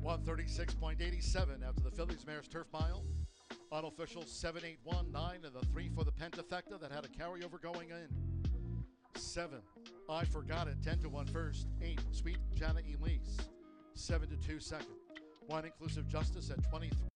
136.87 after the Phillies Mares Turf Mile. Unofficial 7-8-1-9 and the 3 for the Pentafecta that had a carryover going in. 7, I Forgot It, 10-1 first. 8, Sweet Jana Elise, 7-2 second. 1, Inclusive Justice at 23.